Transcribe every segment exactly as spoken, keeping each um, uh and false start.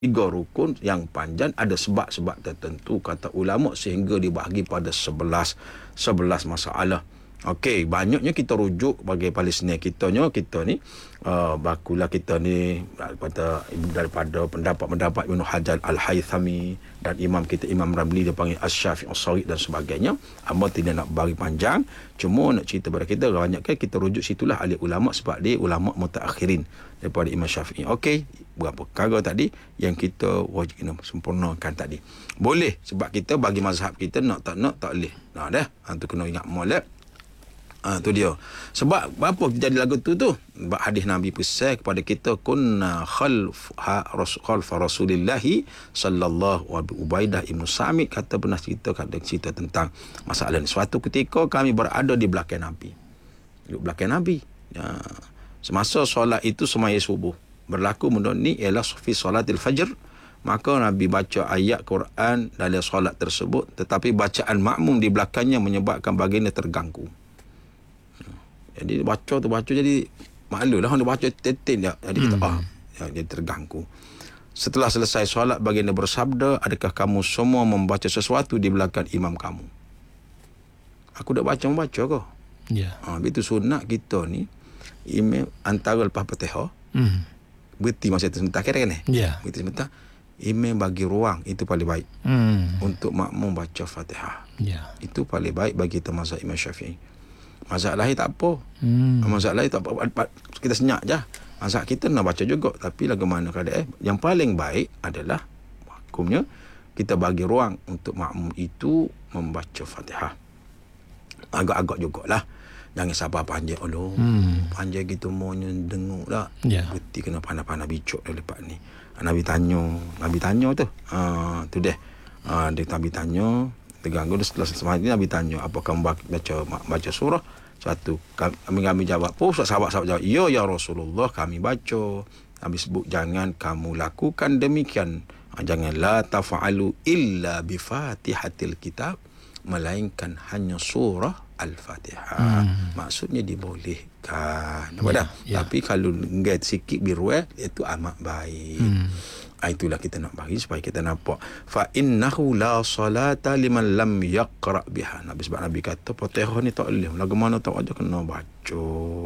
tiga rukun yang panjang ada sebab-sebab tertentu kata ulama sehingga dibahagi pada sebelas sebelas masalah. Okey, banyaknya kita rujuk bagi Palestin kitanya kita ni uh, bakulah kita ni daripada daripada pendapat-pendapat Ibnu Hajar Al-Haythami dan imam kita Imam Ramli dia panggil Asy-Syafi'i As-Shariq dan sebagainya. Amba tidak nak bagi panjang, cuma nak cerita pada kita banyakkan kita rujuk situlah ahli ulama sebab dia ulama mutaakhirin daripada Imam Syafi'i. Okey, berapa perkara tadi yang kita wajib kena sempurnakan tadi. Boleh sebab kita bagi mazhab kita nak tak nak tak boleh. Nah dah, hantu kena ingat molek. Ah tu dia. Sebab apa jadi lagu tu tu? Sebab hadis Nabi pesan kepada kita kunna khalf khalf Rasulillah sallallahu alaihi Ubaidah Ibn Samit kata pernah cerita kata cerita tentang masalah ni. Suatu ketika kami berada di belakang Nabi. Di belakang Nabi. Ya. Semasa solat itu semaya subuh. Berlaku benda ni ialah fi solatil fajr. Maka Nabi baca ayat Quran dalam solat tersebut, tetapi bacaan makmum di belakangnya menyebabkan baginda terganggu. Jadi baca tu baca jadi malu lah dia baca tetin dia. Jadi kita hmm. ah ya, dia terganggu. Setelah selesai solat baginda bersabda, adakah kamu semua membaca sesuatu di belakang imam kamu? Aku dah baca membaca kau. Ya. Ah itu sunat kita ni imam antara lepas Fatihah. Hmm. Berhenti masa itu sebentar kira kan eh? Ya. Berhenti sebentar. Imam bagi ruang itu paling baik. Hmm. Untuk makmum baca Fatihah. Ya. Itu paling baik bagi kita mazhab Imam Syafi'i. Mazhab lain tak apa. Hmm. Mazhab lain tak apa. Kita senyap je. Mazhab kita nak baca juga. Tapi lagu mana keadaan. Eh? Yang paling baik adalah hukumnya kita bagi ruang untuk makmum itu membaca Fatihah. Agak-agak jugalah. Jangan sabar panjang. Allah. Hmm. Panjang gitu maunya dengung tak. Yeah. Berarti kena pandai-pandai bicuk dari lepas ni. Nabi tanya. Nabi tanya tu. Ha, tu deh. Ha, dia Nabi tanya. Terganggu setelah semasa Nabi tanya apakah baca baca surah satu kami kami jawab oh sahabat-sahabat jawab ya ya Rasulullah kami baca. Nabi sebut jangan kamu lakukan demikian, jangan la tafa'alu illa bi fatihatil kitab, melainkan hanya surah Al-Fatihah. Hmm. Maksudnya dibolehkan. Nampak dah? Ya. Tapi kalau enggak sikit biruah itu amat baik. Hmm. Itulah kita nak bagi supaya kita nampak fa innahu la salata liman lam yaqra biha. Nabi sebab Nabi kata Fatihah ni tak boleh lagu mana tak aja kena baca.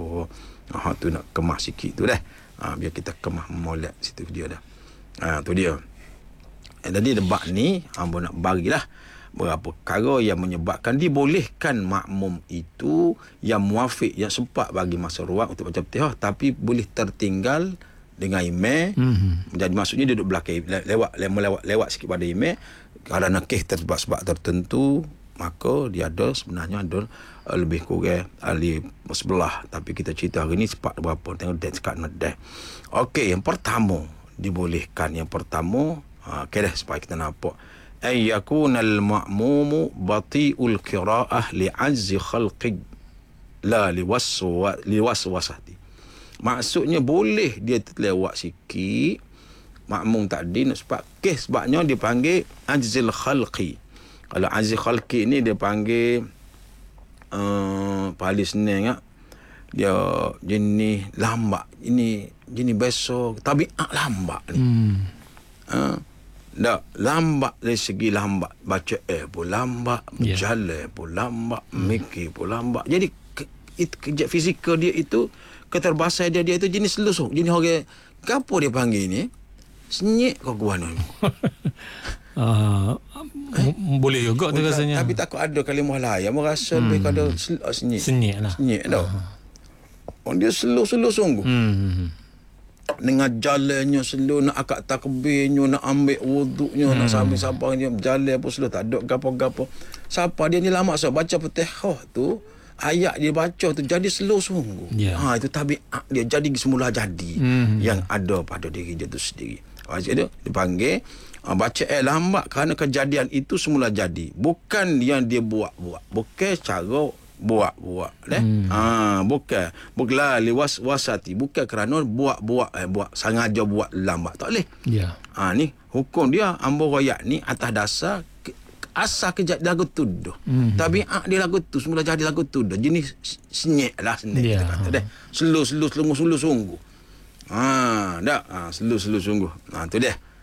Ha tu nak kemah sikit tu dah. Ha biar kita kemah molek situ dia dah. Ha tu dia. Eh, tadi debat ni hamba nak bagilah berapa perkara yang menyebabkan dibolehkan makmum itu yang muafiq yang sempat bagi masa ruang untuk baca Fatihah tapi boleh tertinggal dengan imam. Mm-hmm. Jadi maksudnya dia duduk belakang lewat lewat lewat sikit pada imam kalau nakih sebab-sebab tertentu maka dia ada sebenarnya ada uh, lebih kurang ahli sebelah tapi kita cerita hari ni cepat berapa tengok dan sekat nadah. Okey, yang pertama dibolehkan yang pertama ha okey dah supaya kita nampak ay yakunal ma'mumu bati'ul qira'ah li'azzi khalqi la liwaswa liwaswasati. Maksudnya boleh dia terlewat sikit makmum tadi nak sebab kes sebabnya dia panggil ajzil khalqi. Kalau ajzil khalqi ni dia panggil uh, paling senang tak? Dia jenis lambat. Ini jenis besok tabiat lambat ni. Hmm. Uh, dah lambat dari segi lambat. Baca eh pun lambat, yeah. Berjalan pun lambat, hmm. mikir pun lambat. Jadi ke, it, kejap fizikal dia itu keterbatasan dia dia itu jenis selusuk, jenis orang apa dia panggil ni senyik kau guana ni. uh, eh? Boleh juga tu rasanya. Tapi takut ada kalimah lain yang merasa lebih hmm. kada senyik. Senyik lah. Senyik dah. Uh-huh. Dia selus-selus sungguh. Hmm. Dengan jalannya selus, nak akad takbirnya, nak ambil wuduknya, hmm. nak sambil sabarnya, jalan pun selus, tak ada gapo-gapo. Siapa dia ni lama so baca Fatihah tu ayat dia baca tu jadi slow sungguh. Yeah. Ha itu tabiat dia jadi semula jadi mm-hmm. yang ada pada diri dia tu sendiri. Maksud dia dipanggil uh, baca ayat lambat kerana kejadian itu semula jadi. Bukan yang dia buat-buat. Bukan cara buat-buat eh. Mm. Ha bukan bukan liwas wasati bukan kerana buat-buat eh, buat sengaja buat lambat. Tak boleh. Ya. Yeah. Ha ni hukum dia ambo ayat ni atas dasar asal kejap lagu tu dah. Mm-hmm. Tabiat dia lagu tu semula jadi lagu tu dah. Jenis senyek lah senyek yeah. kita kata dah. Slow slow slow slow sungguh. Ha dah. Ha slow slow sungguh. Ha tu dia.